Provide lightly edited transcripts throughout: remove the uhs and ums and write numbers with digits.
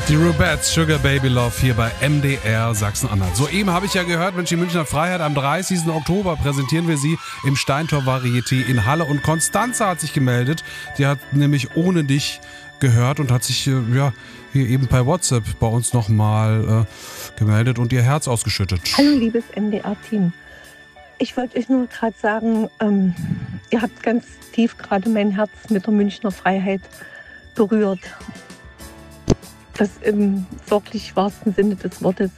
Die Rubettes, Sugar Baby Love hier bei MDR Sachsen-Anhalt. Soeben habe ich ja gehört, Mensch, die Münchner Freiheit am 30. Oktober präsentieren wir sie im Steintor Varieté in Halle. Und Constanza hat sich gemeldet. Die hat nämlich ohne dich gehört und hat sich hier eben per WhatsApp bei uns nochmal gemeldet und ihr Herz ausgeschüttet. Hallo liebes MDR-Team. Ich wollte euch nur gerade sagen, ihr habt ganz tief gerade mein Herz mit der Münchner Freiheit berührt. Das im wirklich wahrsten Sinne des Wortes.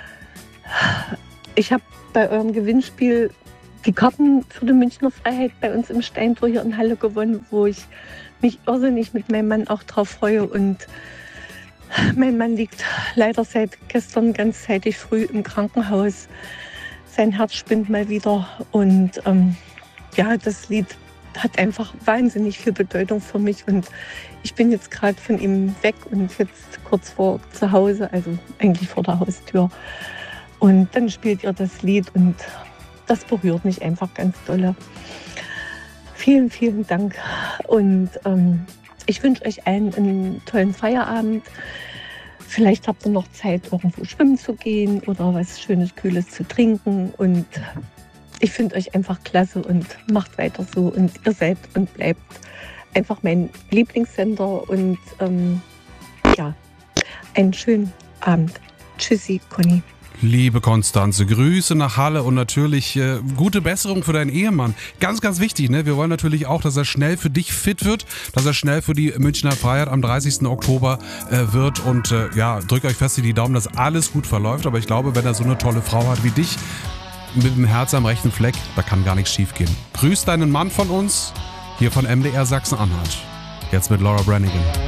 Ich habe bei eurem Gewinnspiel die Karten für die Münchner Freiheit bei uns im Steintor hier in Halle gewonnen, wo ich mich irrsinnig mit meinem Mann auch drauf freue. Und mein Mann liegt leider seit gestern ganzzeitig früh im Krankenhaus. Sein Herz spinnt mal wieder. Und das Lied hat einfach wahnsinnig viel Bedeutung für mich. Und ich bin jetzt gerade von ihm weg und jetzt kurz vor zu Hause, also eigentlich vor der Haustür. Und dann spielt ihr das Lied und das berührt mich einfach ganz dolle. Vielen, vielen Dank. Und ich wünsche euch allen einen tollen Feierabend. Vielleicht habt ihr noch Zeit, irgendwo schwimmen zu gehen oder was Schönes, Kühles zu trinken. Und ich finde euch einfach klasse und macht weiter so. Und ihr seid und bleibt einfach mein Lieblingssender. Und einen schönen Abend. Tschüssi, Conny. Liebe Constanze, Grüße nach Halle und natürlich gute Besserung für deinen Ehemann. Ganz, ganz wichtig, ne? Wir wollen natürlich auch, dass er schnell für dich fit wird, dass er schnell für die Münchner Freiheit am 30. Oktober wird und drückt euch fest in die Daumen, dass alles gut verläuft. Aber ich glaube, wenn er so eine tolle Frau hat wie dich, mit dem Herz am rechten Fleck, da kann gar nichts schief gehen. Grüß deinen Mann von uns, hier von MDR Sachsen-Anhalt. Jetzt mit Laura Branigan.